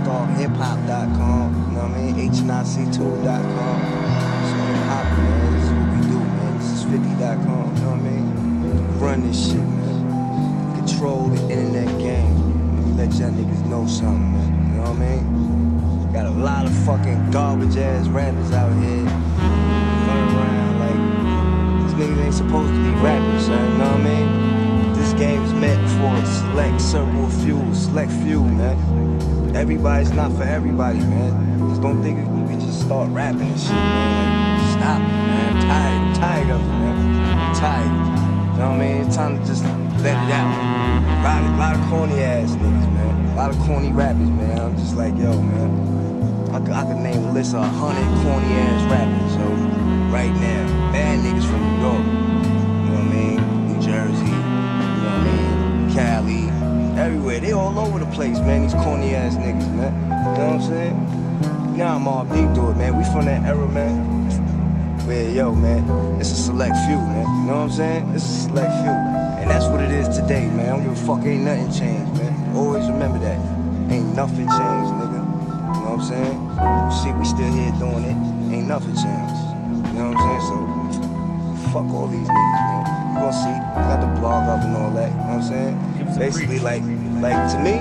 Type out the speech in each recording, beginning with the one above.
WorldStarHipHop.com, you know what I mean? HNIC2.com. So hip-hop, man, this is what we do, man. This is 50.com, you know what I mean? Run this shit, man. Control the internet game. Let y'all niggas know something, man. You know what I mean? Got a lot of fucking garbage ass rappers out here running around like these niggas ain't supposed to be rapping, son. You know what I mean? This game is meant for a select circle of select few, man. Everybody's not for everybody, man. Just don't think we just start rapping and shit, man. Like, stop it, man. I'm tired of it, man. I'm tired. You know what I mean? It's time to just let it out. A lot of corny ass niggas, man. A lot of corny rappers, man. I'm just like, yo, man. I could name a list of 100 corny ass rappers, so right now. Bad niggas from New York. You know what I mean? New Jersey. You know what I mean? Cali. Everywhere. They all over the place, man. These corny ass niggas, man. You know what I'm saying? Now I'm all deep to it, man. We from that era, man. Where, yo, man, it's a select few, man. You know what I'm saying? It's a select few. And that's what it is today, man. I don't give a fuck, ain't nothing changed, man. Always remember that. Ain't nothing changed, nigga. You know what I'm saying? See, we still here doing it. Ain't nothing changed. You know what I'm saying? So, fuck all these niggas, man. You gonna see, got the blog up and all that. You know what I'm saying? Basically, like to me,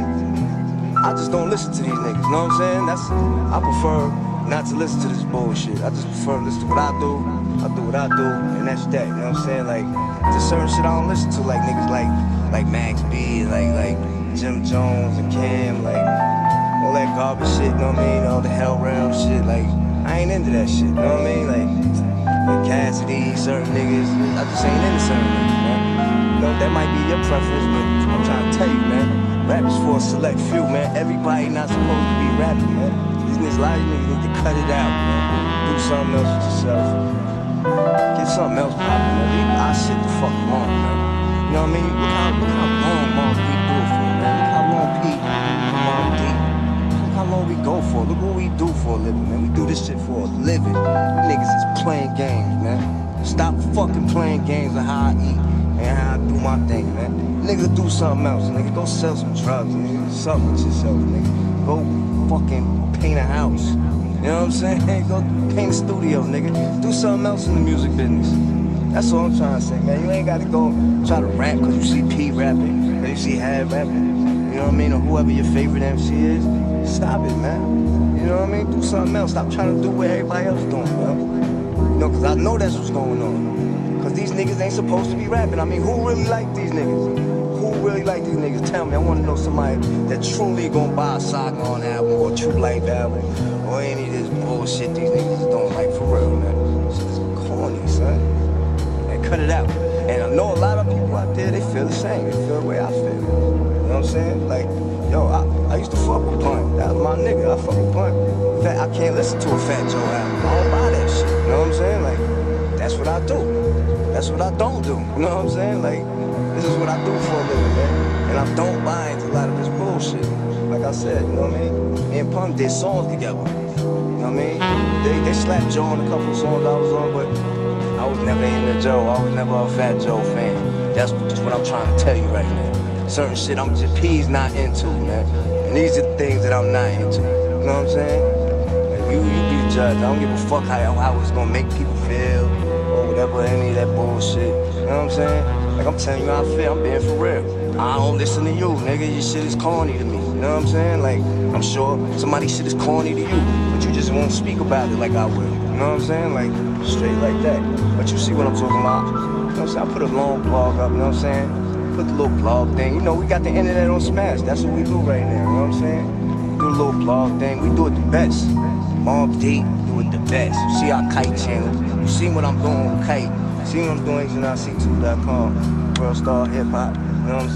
I just don't listen to these niggas. You know what I'm saying? I prefer not to listen to this bullshit. I just prefer to listen to what I do. I do what I do, and that's that. You know what I'm saying? Like, there's certain shit I don't listen to, like niggas like Max B, like Jim Jones and Cam, like all that garbage shit. You know what I mean? All the Hell Realm shit. Like, I ain't into that shit. You know what I mean? Like Cassidy, certain niggas. I just ain't into certain niggas, man. You know, that might be your preference, but I'm trying to tell you, man. Rap is for a select few, man. Everybody not supposed to be rapping, man. These niggas, a lot of these niggas need to cut it out, man. Do something else with yourself. Get something else poppin', man. Leave our shit the fuck alone, man. You know what I mean? Look how long Mom Deep do it for, man. Look how long Pete, Mom Deep. Look how long we go for. Look what we do for a living, man. We do this shit for a living. You niggas is playing games, man. Stop fucking playing games of how I eat and how I do my thing, man. Nigga, do something else, nigga. Go sell some drugs, nigga. Something with yourself, nigga. Go fucking paint a house. You know what I'm saying? Go paint a studio, nigga. Do something else in the music business. That's all I'm trying to say, man. You ain't gotta go try to rap because you see P rapping, because you see Hab rapping. You know what I mean? Or whoever your favorite MC is. Stop it, man. You know what I mean? Do something else. Stop trying to do what everybody else doing, bro. You know, because I know that's what's going on. Because these niggas ain't supposed to be rapping. I mean, who really like these niggas? Who really like these niggas? Tell me. I want to know somebody that truly gonna buy a Saigon album or True Life album or any of this bullshit these niggas is doing. Like, for real, man. This is corny, son. And cut it out. And I know a lot of people out there, they feel the same. They feel the way I feel. You know what I'm saying? Like, yo, I used to fuck with Blunt. That was my nigga. I fuck with Blunt. In fact, I can't listen to a Fat Joe album. I don't buy that shit. You know what I'm saying? Like, that's what I do. That's what I don't do. You know what I'm saying? Like, this is what I do for a living, man. And I don't buy into a lot of this bullshit. Like I said, you know what I mean? Me and Punk did songs together. You know what I mean? They slapped Joe on a couple of songs I was on, but I was never into Joe. I was never a Fat Joe fan. That's what I'm trying to tell you right now. Certain shit I'm just P's not into, man. And these are the things that I'm not into. You know what I'm saying? Like, you be the judge. I don't give a fuck how it's gonna make people feel or whatever, any of that bullshit. You know what I'm saying? Like, I'm telling you how I feel. I'm being for real. I don't listen to you, nigga. Your shit is corny to me. You know what I'm saying? Like, I'm sure somebody's shit is corny to you, but you just won't speak about it like I will. You know what I'm saying? Like, straight like that. But you see what I'm talking about. You know what I'm saying? I put a long blog up, you know what I'm saying? Put the little blog thing. You know, we got the internet on smash. That's what we do right now, you know what I'm saying? Do a little blog thing. We do it the best. Mobb Deep, do it the best. You see our Kite channel. You see what I'm doing with Kite. You see what I'm doing, HNIC2.com. World Star Hip Hop. You know what I'm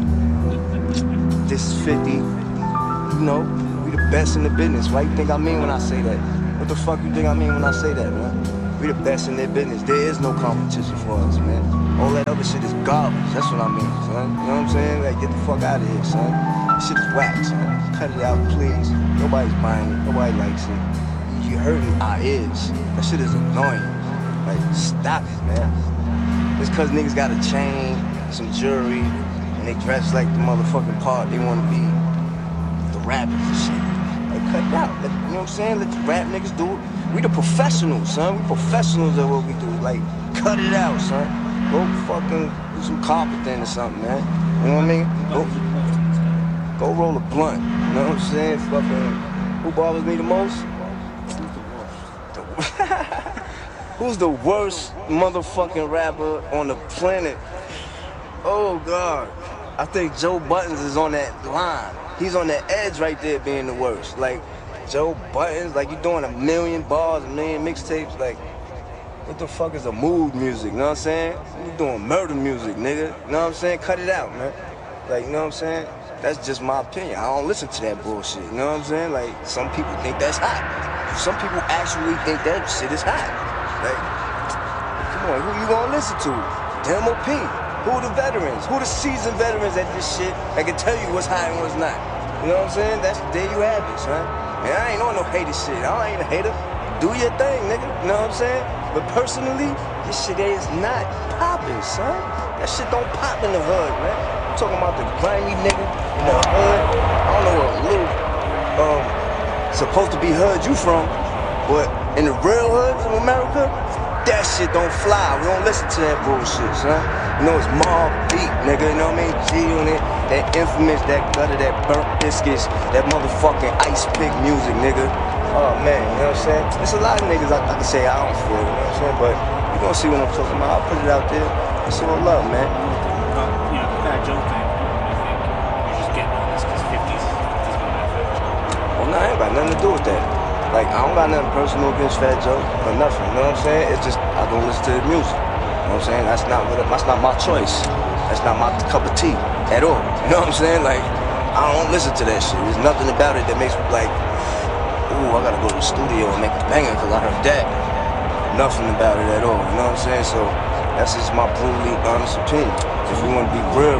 saying? This is 50. You know, we the best in the business. What you think I mean when I say that? What the fuck you think I mean when I say that, man? We the best in their business. There is no competition for us, man. All that other shit is garbage. That's what I mean, son. You know what I'm saying? Like, get the fuck out of here, son. This shit is whack, son. Cut it out, please. Nobody's buying it. Nobody likes it. You hurting our ears. That shit is annoying. Like, stop it, man. Just cause niggas got a chain, some jewelry, and they dress like the motherfucking part they wanna be. The rappers and shit. cut it out. You know what I'm saying? Let the rap niggas do it. We the professionals, son. We professionals at what we do. Like, cut it out, son. Go fucking do some competent or something, man. You know what I mean? Go roll a blunt. You know what I'm saying? Fucking, who bothers me the most? Who's the worst motherfucking rapper on the planet? Oh, God. I think Joe Buttons is on that line. He's on that edge right there being the worst. Like, Joe Buttons, like you doing 1 million bars, 1 million mixtapes, like, what the fuck is a mood music, you know what I'm saying? You doing murder music, nigga, you know what I'm saying? Cut it out, man. Like, you know what I'm saying? That's just my opinion. I don't listen to that bullshit, you know what I'm saying? Like, some people think that's hot. Some people actually think that shit is hot. Like, come on, who you gonna listen to? Demo P. Who the veterans? Who the seasoned veterans at this shit that can tell you what's hot and what's not? You know what I'm saying? There you have it, son. Man, I ain't on no hater shit. I ain't a hater. Do your thing, nigga. You know what I'm saying? But personally, this shit is not popping, son. That shit don't pop in the hood, man. I'm talking about the grimy nigga in the hood. I don't know what little supposed to be hood you from, but in the real hoods of America, that shit don't fly. We don't listen to that bullshit, son. You know it's Mobb Deep, nigga. You know what I mean? G-Unit, that infamous, that gutter, that burnt biscuits, that motherfucking ice pick music, nigga. Oh man, you know what I'm saying? There's a lot of niggas I can say I don't feel, you know what I'm saying? But you gonna see what I'm talking about. I'll put it out there. It's all love, man. You know, the Fat Joe thing. You're just getting on this because 50's going to Fat Joe. Well, no, I ain't got nothing to do with that. Like, I don't got nothing personal against Fat Joe or nothing, you know what I'm saying? It's just, I don't listen to his music. You know what I'm saying? That's not my choice. That's not my cup of tea at all. You know what I'm saying? Like, I don't listen to that shit. There's nothing about it that makes me like, ooh, I gotta go to the studio and make a banger because I heard that. Nothing about it at all. You know what I'm saying? So, that's just my brutally honest opinion. If we want to be real,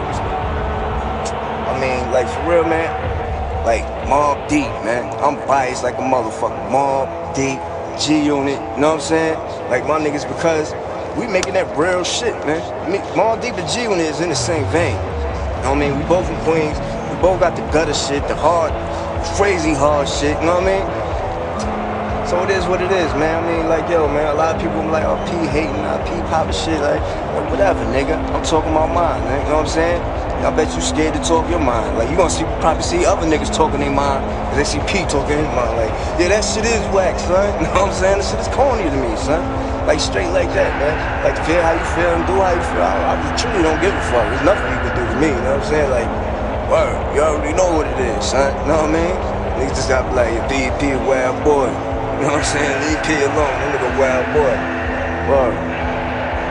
I mean, like, for real, man. Like, Mobb Deep, man. I'm biased like a motherfucker. Mobb Deep, G-Unit, you know what I'm saying? Like, my niggas, because we making that real shit, man. Mobb Deep and G-Unit is in the same vein. You know what I mean? We both from Queens. We both got the gutter shit, the hard, crazy hard shit, you know what I mean? So it is what it is, man. I mean, like, yo, man, a lot of people be like, oh, P hating, P popping shit, like, whatever, nigga. I'm talking about mine, man, you know what I'm saying? I bet you scared to talk your mind. Like, you gonna probably see other niggas talking their mind, cause they see P talking his mind. Like, yeah, that shit is whack, son. You know what I'm saying? That shit is corny to me, son. Like, straight like that, man. Like, feel how you feel and do how you feel. I just truly don't give a fuck. There's nothing you can do to me, you know what I'm saying? Like, word, you already know what it is, son. You know what I mean? Niggas just gotta be like, BEP a wild boy. You know what I'm saying? Leave P alone, that nigga wild boy. Word.